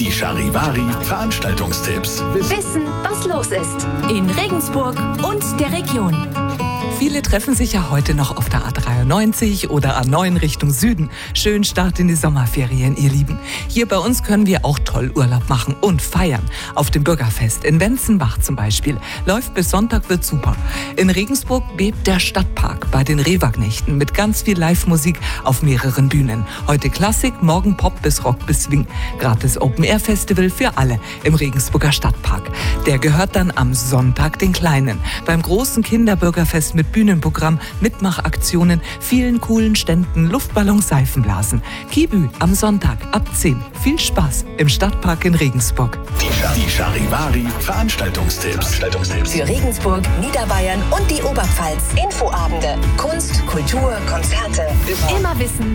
Die Charivari Veranstaltungstipps. Wissen, was los ist in Regensburg und der Region. Viele treffen sich ja heute noch auf der A93 oder A9 Richtung Süden. Schön Start in die Sommerferien, ihr Lieben. Hier bei uns können wir auch toll Urlaub machen und feiern. Auf dem Bürgerfest in Wenzenbach zum Beispiel. Läuft bis Sonntag, wird super. In Regensburg bebt der Stadtpark bei den Rehwagnechten mit ganz viel Live-Musik auf mehreren Bühnen. Heute Klassik, morgen Pop bis Rock bis Swing. Gratis Open-Air-Festival für alle im Regensburger Stadtpark. Der gehört dann am Sonntag den Kleinen. Beim großen Kinderbürgerfest mit Bühnenprogramm, Mitmachaktionen, vielen coolen Ständen, Luftballons, Seifenblasen. Kibü am Sonntag ab 10. Viel Spaß im Stadtpark in Regensburg. Die Charivari Veranstaltungstipps. Für Regensburg, Niederbayern und die Oberpfalz. Infoabende, Kunst, Kultur, Konzerte. Immer wissen,